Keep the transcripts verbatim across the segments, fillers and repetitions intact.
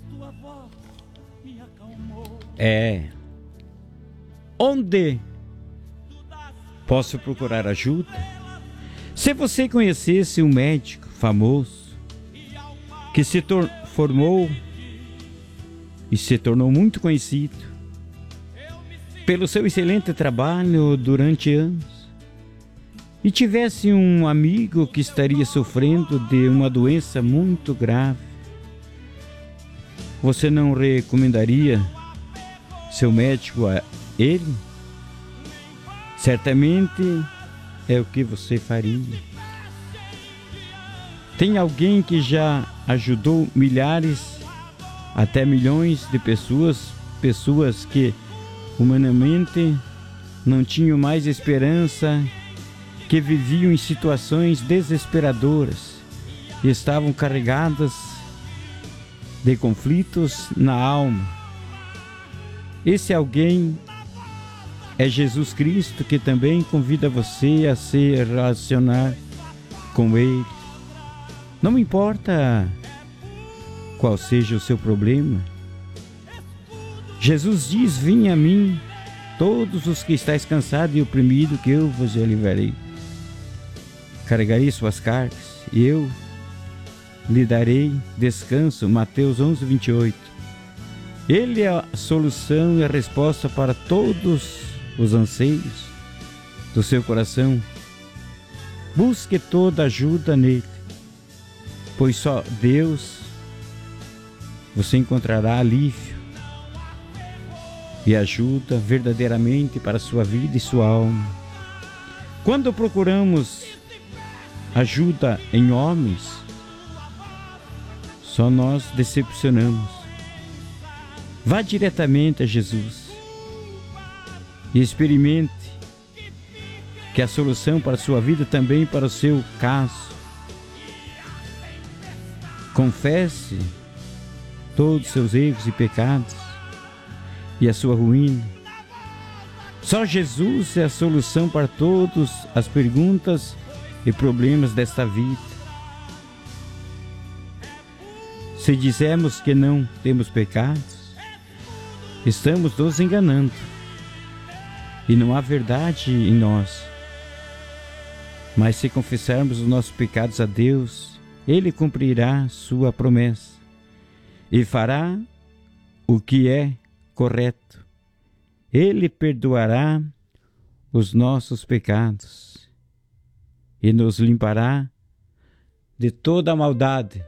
É. Onde posso procurar ajuda? Se você conhecesse um médico famoso que se tor- formou e se tornou muito conhecido pelo seu excelente trabalho durante anos, e tivesse um amigo que estaria sofrendo de uma doença muito grave, você não recomendaria seu médico a ele? Certamente é o que você faria. Tem alguém que já ajudou milhares, até milhões de pessoas, pessoas que humanamente não tinham mais esperança, que viviam em situações desesperadoras e estavam carregadas de conflitos na alma. Esse alguém é Jesus Cristo, que também convida você a se relacionar com Ele. Não importa qual seja o seu problema, Jesus diz: vinde a mim, todos os que estáis cansados e oprimidos, que eu vos aliviarei. Carregarei suas cargas e eu lhe darei descanso. Mateus onze, vinte e oito. Ele é a solução e a resposta para todos os anseios do seu coração. Busque toda ajuda nele, pois só Deus você encontrará alívio e ajuda verdadeiramente para a sua vida e sua alma. Quando procuramos ajuda em homens, só nós decepcionamos. Vá diretamente a Jesus e experimente que a solução para a sua vida, também para o seu caso. Confesse todos os seus erros e pecados e a sua ruína. Só Jesus é a solução para todas as perguntas e problemas desta vida. Se dizemos que não temos pecados, estamos nos enganando e não há verdade em nós. Mas se confessarmos os nossos pecados a Deus, Ele cumprirá sua promessa e fará o que é correto. Ele perdoará os nossos pecados e nos limpará de toda a maldade.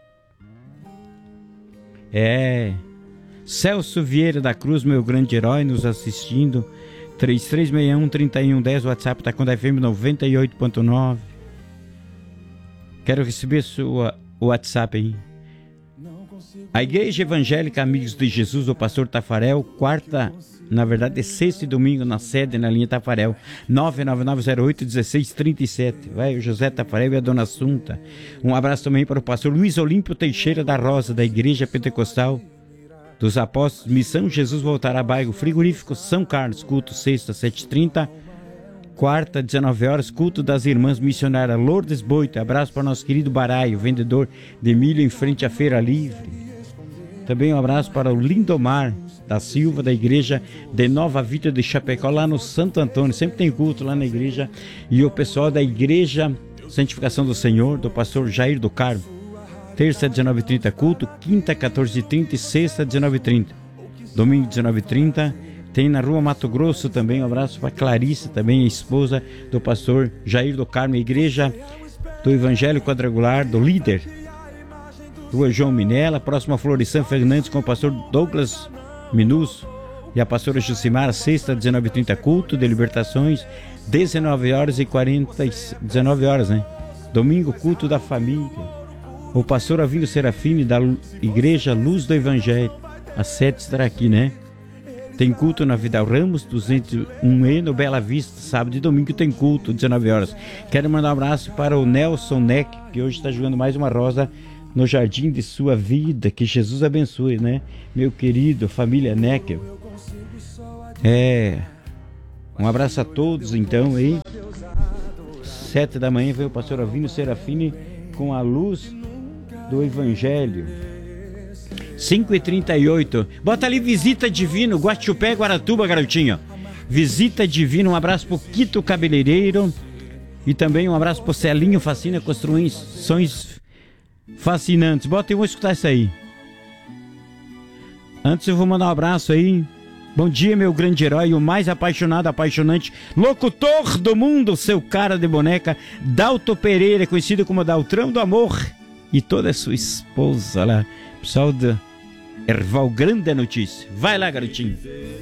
É Celso Vieira da Cruz, meu grande herói, nos assistindo. Três três seis um, três um um zero, o WhatsApp está com a F M noventa e oito ponto nove. Quero receber sua WhatsApp aí. A Igreja Evangélica Amigos de Jesus, do Pastor Tafarel, quarta, na verdade é sexta e domingo na sede, na linha Tafarel, nove nove nove zero oito um seis três sete. Vai o José Tafarel e a Dona Assunta. Um abraço também para o pastor Luiz Olímpio Teixeira da Rosa, da Igreja Pentecostal dos Apóstolos, Missão Jesus Voltará, bairro Frigorífico São Carlos. Culto sexta, sete e trinta. Quarta, dezenove horas, culto das Irmãs Missionárias Lourdes Boito. Abraço para o nosso querido Baraio, vendedor de milho em frente à Feira Livre. Também um abraço para o Lindomar da Silva, da Igreja de Nova Vida de Chapecó, lá no Santo Antônio. Sempre tem culto lá na igreja. E o pessoal da Igreja Santificação do Senhor, do pastor Jair do Carmo. Terça, dezenove e trinta, culto. Quinta, quatorze e trinta e sexta, dezenove e trinta. Domingo, dezenove e trinta. Tem na Rua Mato Grosso também. Um abraço para Clarice, também a esposa do pastor Jair do Carmo. Igreja do Evangelho Quadrangular, do Líder. Rua João Minella, próxima a Florição Fernandes, com o pastor Douglas Minuso e a pastora Jucimara. Sexta, dezenove e trinta, culto de libertações, dezenove horas e quarenta, dezenove horas, né? Domingo, culto da família. O pastor Avindo Serafine, da Igreja Luz do Evangelho, às sete estará aqui, né? Tem culto na Vidal Ramos, duzentos e um E, no Bela Vista. Sábado e domingo tem culto, dezenove horas. Quero mandar um abraço para o Nelson Neck, que hoje está jogando mais uma rosa no jardim de sua vida. Que Jesus abençoe, né? Meu querido, família Neck. É. Um abraço a todos, então, aí. Sete da manhã veio o pastor Avindo Serafine com a luz do Evangelho. cinco e trinta e oito. Bota ali Visita Divino, Guaxupé, Guaratuba, garotinho. Visita Divino, um abraço pro Quito Cabeleireiro. E também um abraço pro Celinho Fascina, construções fascinantes. Bota e vou escutar isso aí. Antes eu vou mandar um abraço aí. Bom dia, meu grande herói, o mais apaixonado, apaixonante locutor do mundo, seu cara de boneca, Dalto Pereira, conhecido como Daltrão do Amor, e toda a sua esposa lá. Pessoal do Erval, grande notícia. Vai lá, garotinho.